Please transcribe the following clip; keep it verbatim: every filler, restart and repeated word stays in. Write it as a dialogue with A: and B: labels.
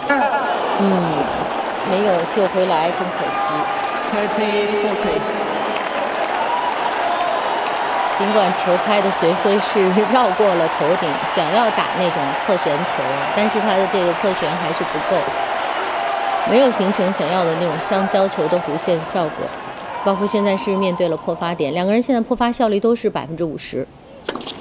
A: 嗯，没有救回来，真可惜。
B: thirty forty。
A: 尽管球拍的随挥是绕过了头顶，想要打那种侧旋球，但是他的这个侧旋还是不够，没有形成想要的那种香蕉球的弧线效果。高夫现在是面对了破发点，两个人现在破发效率都是百分之五十。